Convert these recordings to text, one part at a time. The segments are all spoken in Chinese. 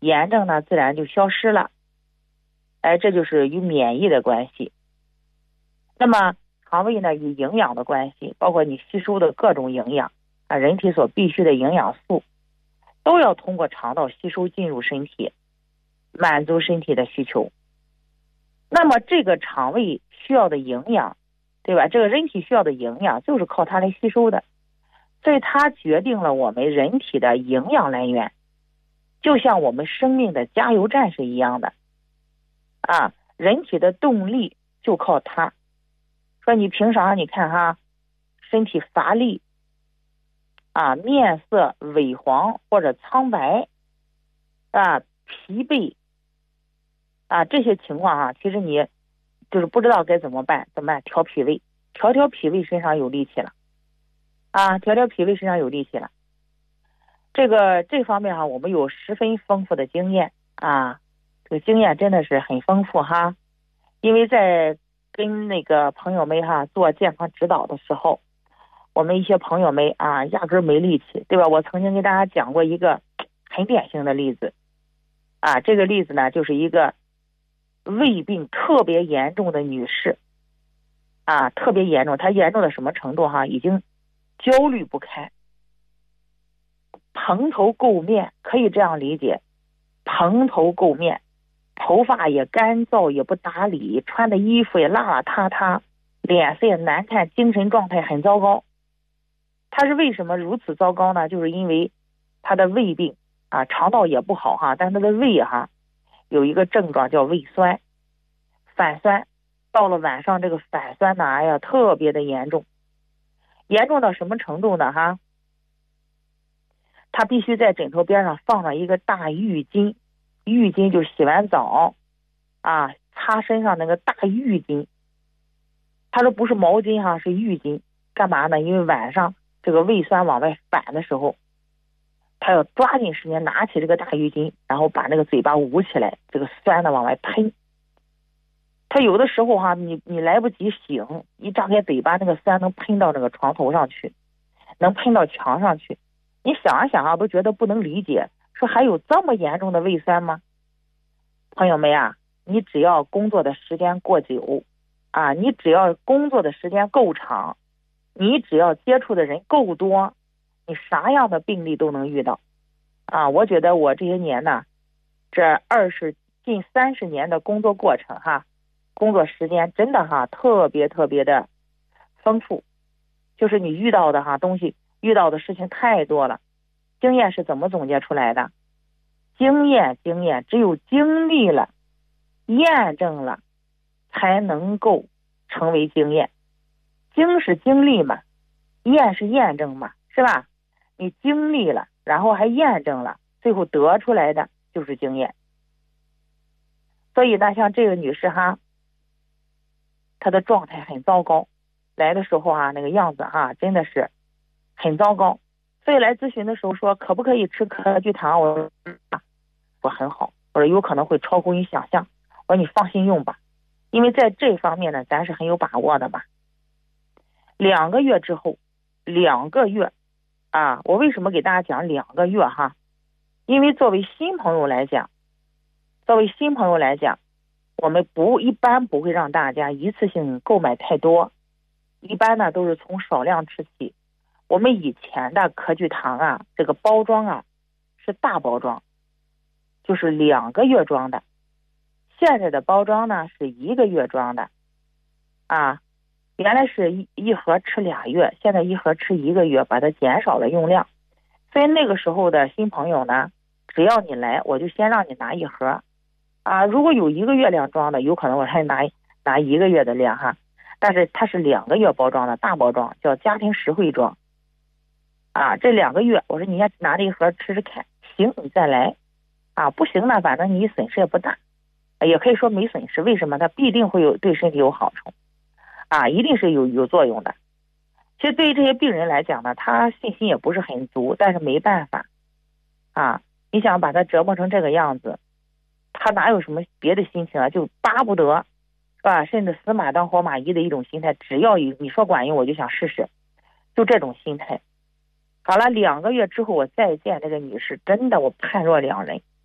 炎症呢自然就消失了。哎，这就是与免疫的关系。那么肠胃呢与营养的关系，包括你吸收的各种营养啊，人体所必需的营养素都要通过肠道吸收进入身体，满足身体的需求。那么这个肠胃需要的营养，对吧？这个人体需要的营养就是靠它来吸收的，所以它决定了我们人体的营养来源，就像我们生命的加油站是一样的啊，人体的动力就靠它。说你平常你看哈，身体乏力啊，面色萎黄或者苍白啊，疲惫啊，这些情况啊，其实你就是不知道该怎么办，调脾胃，调脾胃，身上有力气了啊，调脾胃，身上有力气了。这方面我们有十分丰富的经验啊，这个经验真的是很丰富哈。因为在跟那个朋友们做健康指导的时候，我们一些朋友们压根没力气，对吧？我曾经给大家讲过一个很典型的例子啊，这个例子呢就是一个胃病特别严重的女士啊，特别严重，她严重到什么程度已经焦虑不堪，蓬头垢面，可以这样理解，蓬头垢面，头发也干燥也不打理，穿的衣服也邋邋遢遢，脸色也难看，精神状态很糟糕。他是为什么如此糟糕呢？就是因为他的胃病啊，肠道也不好但他的胃有一个症状叫胃酸反酸，到了晚上这个反酸呢特别的严重，严重到什么程度呢他必须在枕头边上放上一个大浴巾，浴巾就洗完澡擦身上那个大浴巾。他说不是毛巾是浴巾，干嘛呢？因为晚上这个胃酸往外反的时候，他要抓紧时间拿起这个大浴巾，然后把那个嘴巴捂起来，这个酸呢往外喷。他有的时候你来不及醒，一张开嘴巴，那个酸能喷到那个床头上去，能喷到墙上去。你想一想都觉得不能理解，说还有这么严重的胃酸吗？朋友们你只要工作的时间过久你只要工作的时间够长，你只要接触的人够多，你啥样的病例都能遇到我觉得我这些年这近30年的工作过程工作时间真的特别特别的丰富，就是你遇到的东西，遇到的事情太多了。经验是怎么总结出来的？经验只有经历了验证了才能够成为经验。经是经历嘛，验是验证嘛，是吧？你经历了，然后还验证了，最后得出来的就是经验。所以呢，像这个女士她的状态很糟糕，来的时候那个样子真的是很糟糕。所以来咨询的时候说可不可以吃壳聚糖，我说很好，我说有可能会超乎你想象，我说你放心用吧，因为在这方面呢咱是很有把握的吧。2个月之后，2个月我为什么给大家讲2个月因为作为新朋友来讲，我们一般不会让大家一次性购买太多，一般呢都是从少量吃起。我们以前的壳聚糖这个包装是大包装，就是2个月装的，现在的包装呢是1个月装的原来是一盒吃2月，现在一盒吃1个月，把它减少了用量。所以那个时候的新朋友呢，只要你来，我就先让你拿1盒如果有1个月量装的，有可能我还拿1个月的量但是它是2个月包装的大包装，叫家庭实惠装这2个月我说你先拿这1盒吃吃看，行你再来不行呢，反正你损失也不大，也可以说没损失。为什么？它必定会对身体有好处一定是有作用的。其实对于这些病人来讲呢，他信心也不是很足，但是没办法你想把他折磨成这个样子，他哪有什么别的心情就巴不得是吧，甚至死马当活马医的一种心态，只要你说管用我就想试试，就这种心态。好了，2个月之后我再见这个女士，真的我判若两人。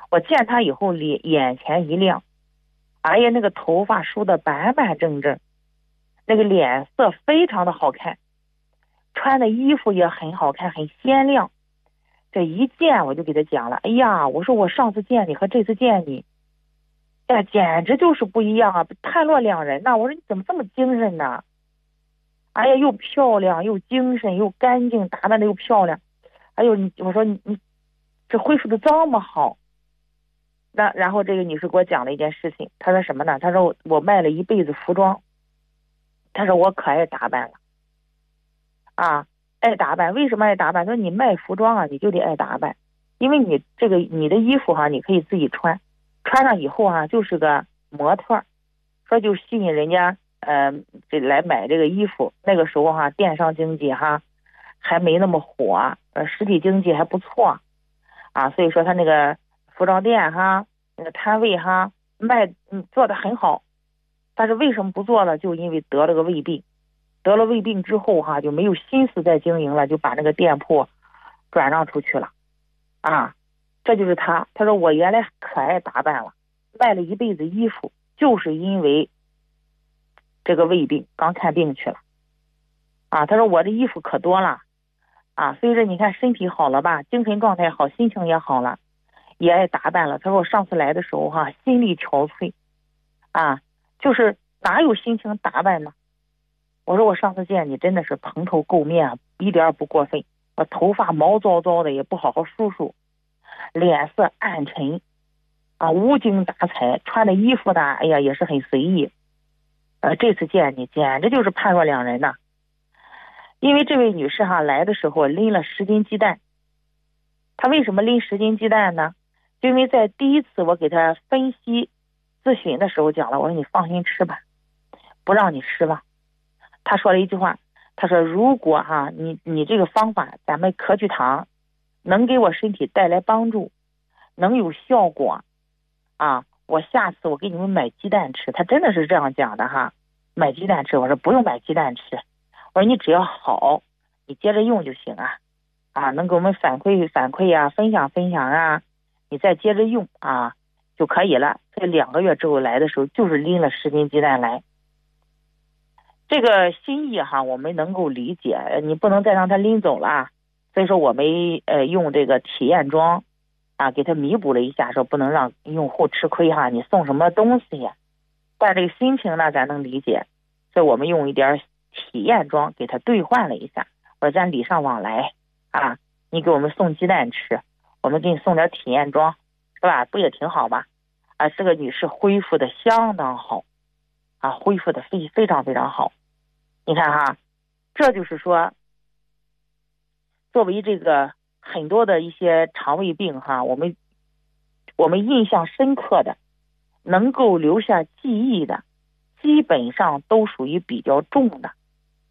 我见他以后眼前一亮，哎呀，那个头发梳得板板正正，那个脸色非常的好看，穿的衣服也很好看，很鲜亮。这一见我就给他讲了，哎呀，我说我上次见你和这次见你，哎呀，简直就是不一样啊，判若两人呐。我说你怎么这么精神呢？哎呀，又漂亮又精神又干净，打扮的又漂亮。哎呦，我说你这恢复的这么好。然后这个女士给我讲了一件事情，她说什么呢？她说我卖了一辈子服装，她说我可爱打扮了啊，爱打扮。为什么爱打扮？说你卖服装啊，你就得爱打扮，因为你你的衣服哈、你可以自己穿，穿上以后啊就是个模特，说就吸引人家这来买这个衣服。那个时候哈、电商经济哈还没那么火，实体经济还不错啊，所以说他那个服装店哈，那个摊位哈做的很好。但是为什么不做了？就因为得了个胃病，得了胃病之后哈，就没有心思再经营了，就把那个店铺转让出去了啊。这就是他说我原来可爱打扮了，卖了一辈子衣服，就是因为这个胃病，刚看病去了啊。他说我的衣服可多了啊，随着你看身体好了吧，精神状态好，心情也好了，也爱打扮了。他说我上次来的时候哈、心力憔悴啊，就是哪有心情打扮呢？我说我上次见你真的是蓬头垢面啊，一点也不过分。我头发毛糟糟的，也不好好梳梳，脸色暗沉啊，无精打采，穿的衣服呢，哎呀也是很随意。这次见你简直就是判若两人呐。因为这位女士哈来的时候拎了10斤鸡蛋。她为什么拎10斤鸡蛋呢？就因为在第一次我给她分析咨询的时候讲了，我说你放心吃吧，不让你失望。她说了一句话，她说如果哈你这个方法咱们壳聚糖能给我身体带来帮助，能有效果啊，我下次我给你们买鸡蛋吃。她真的是这样讲的哈，买鸡蛋吃。我说不用买鸡蛋吃，我说你只要好，你接着用就行啊，能给我们反馈呀，分享啊，你再接着用啊就可以了。在2个月之后来的时候，就是拎了10斤鸡蛋来。这个心意哈，我们能够理解，你不能再让他拎走了，所以说我们用这个体验装啊，给他弥补了一下，说不能让用户吃亏哈，你送什么东西呀？但这个心情呢，咱能理解，所以我们用一点体验装给他兑换了一下。我说咱礼尚往来啊，你给我们送鸡蛋吃，我们给你送点体验装，是吧？不也挺好吗？啊，这个女士恢复的相当好啊，恢复的非常非常好。你看哈，这就是说，作为这个很多的一些肠胃病哈，我们印象深刻的，能够留下记忆的，基本上都属于比较重的，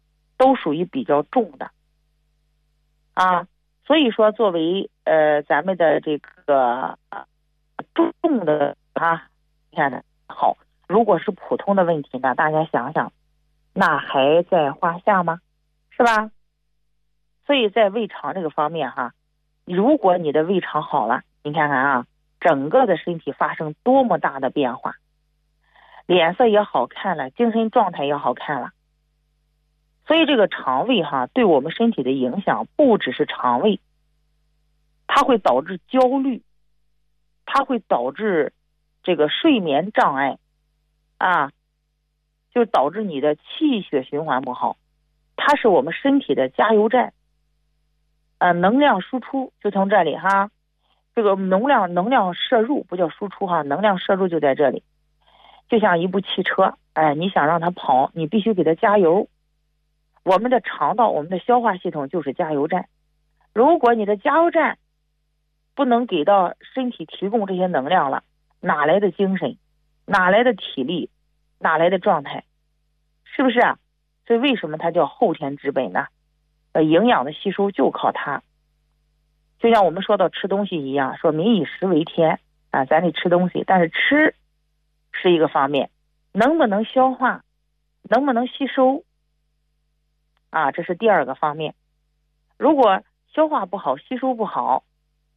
啊。所以说，作为咱们的这个重的啊，你看的好。如果是普通的问题呢，大家想想，那还在话下吗？是吧？所以在胃肠这个方面哈，如果你的胃肠好了，你看看啊，整个的身体发生多么大的变化，脸色也好看了，精神状态也好看了。所以这个肠胃哈，对我们身体的影响不只是肠胃，它会导致焦虑，它会导致这个睡眠障碍啊，就导致你的气血循环不好。它是我们身体的加油站，能量输出就从这里哈，这个能量摄入不叫输出哈，能量摄入就在这里。就像一部汽车，你想让它跑，你必须给它加油。我们的肠道，我们的消化系统就是加油站。如果你的加油站不能给到身体提供这些能量了，哪来的精神，哪来的体力，哪来的状态，是不是啊？所以为什么它叫后天之本呢？营养的吸收就靠它。就像我们说到吃东西一样，说民以食为天啊，咱得吃东西，但是吃是一个方面，能不能消化，能不能吸收啊，这是第二个方面。如果消化不好，吸收不好，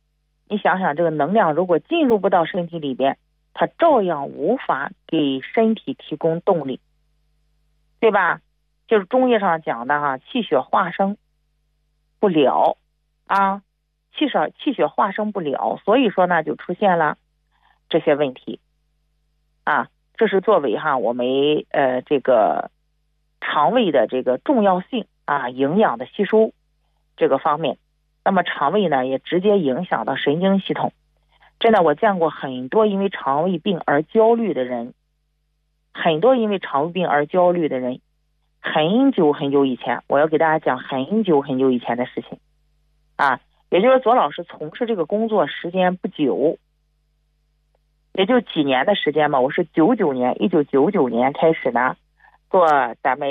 你想想，这个能量如果进入不到身体里边，它照样无法给身体提供动力，对吧？就是中医上讲的气血化生不了啊，气血化生不了，所以说呢就出现了这些问题啊。这是作为我们这个肠胃的这个重要性啊，营养的吸收这个方面。那么肠胃呢也直接影响到神经系统。真的，我见过很多因为肠胃病而焦虑的人，很久以前，我要给大家讲很久以前的事情啊。也就是左老师从事这个工作时间不久，也就几年的时间吧。我是1999年开始呢做咱们